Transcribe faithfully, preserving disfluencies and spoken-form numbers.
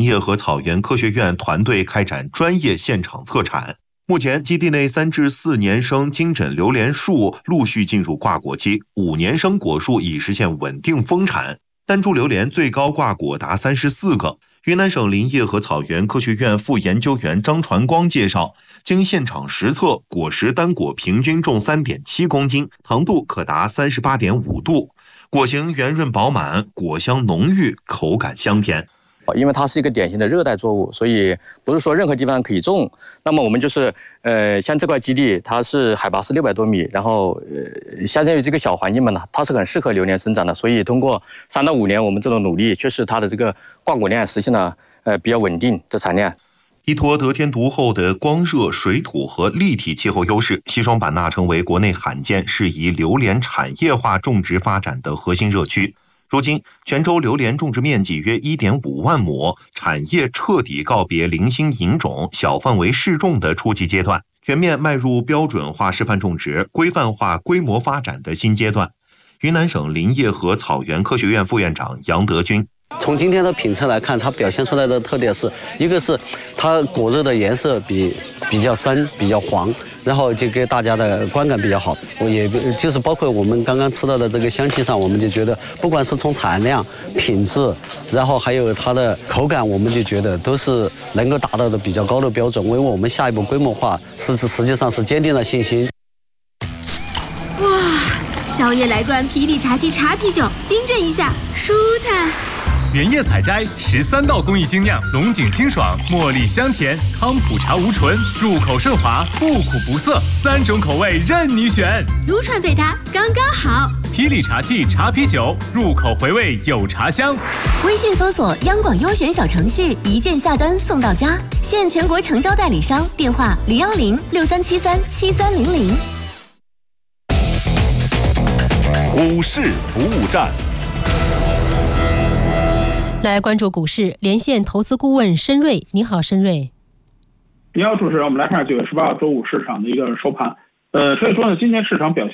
业和草原科学院团队开展专业现场测产。目前，基地内三至四年生金枕榴莲树陆续进入挂果期，五年生果树已实现稳定丰产。单株榴莲最高挂果达三十四个。云南省林业和草原科学院副研究员张传光介绍，经现场实测，果实单果平均重 三点七公斤，糖度可达 三十八点五度，果形圆润饱满，果香浓郁，口感香甜。 因为它是一个典型的热带作物，所以不是说任何地方可以种。那么我们就是，呃，像这块基地，它是海拔是六百多米，然后呃，相当于这个小环境嘛呢，它是很适合榴莲生长的。所以通过三到五年我们这种努力，确实它的这个挂果量实现了呃比较稳定的产量。 依托得天独厚的光热、水土和立体气候优势，西双版纳成为国内罕见适宜榴莲产业化种植发展的核心热区。如今，泉州榴莲种植面积约 一点五万亩，产业彻底告别零星引种、小范围试种的初级阶段，全面迈入标准化示范种植、规范化规模发展的新阶段。云南省林业和草原科学院副院长杨德军。 从今天的品测来看，它表现出来的特点是一个是它果肉的颜色比比较深、比较黄，然后就给大家的观感比较好。我也就是包括我们刚刚吃到的这个香气上，我们就觉得不管是从产量、品质，然后还有它的口感，我们就觉得都是能够达到的比较高的标准，为我们下一步规模化实实际上是坚定了信心。 哇，宵夜来罐霹雳茶七茶啤酒，冰镇一下，舒坦。 原叶采摘，十三道工艺精酿，龙井清爽，茉莉香甜，康普茶无醇，入口顺滑，不苦不涩，三种口味任你选。 撸串配它刚刚好。 霹雳茶器茶啤酒，入口回味有茶香。 微信搜索央广优选小程序，一键下单送到家。现全国诚招代理商，电话零幺零六三七三七三零零。 股市服务站。 来关注股市，连线投资顾问申瑞。你好，申瑞。 你好，主持人。我们来看九月十八号周五市场的一个收盘。呃，所以说呢，今天市场表